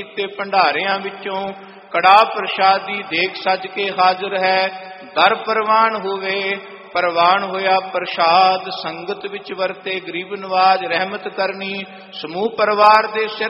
ਤੇ ਭੰਡਾਰਿਆਂ ਵਿੱਚੋਂ ਕੜਾ ਪ੍ਰਸ਼ਾਦੀ ਦੇਖ ਸੱਜ ਕੇ ਹਾਜ਼ਰ ਹੈ। ਦਰ ਪ੍ਰਵਾਨ ਹੋਵੇ, ਪ੍ਰਵਾਨ ਹੋਇਆ ਪ੍ਰਸ਼ਾਦ, ਸੰਗਤ ਵਿੱਚ ਵਰਤੇ ਗਰੀਬ ਨਵਾਜ ਰਹਿਮਤ ਕਰਨੀ। ਸਮੂਹ ਪਰਿਵਾਰ ਦੇ ਸਿਰ